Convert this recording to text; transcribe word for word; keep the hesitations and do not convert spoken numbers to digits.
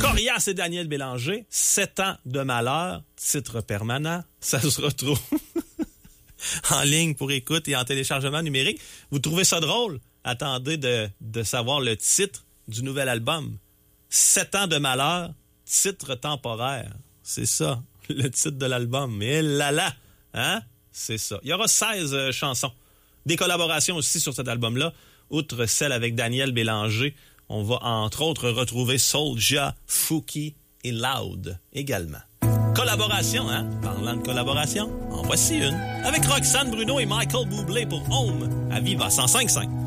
Corias et Daniel Bélanger, Sept ans de malheur, titre permanent. Ça se retrouve en ligne pour écoute et en téléchargement numérique. Vous trouvez ça drôle? Attendez de, de savoir le titre du nouvel album. Sept ans de malheur, titre temporaire. C'est ça, le titre de l'album. Et là là, hein? C'est ça. Il y aura seize euh, chansons. Des collaborations aussi sur cet album-là. Outre celle avec Daniel Bélanger, on va entre autres retrouver Soulja, Fouki et Loud également. Collaboration, hein? Parlant de collaboration, en voici une. Avec Roxane Bruno et Michael Bublé pour Home à Viva cent cinq virgule cinq.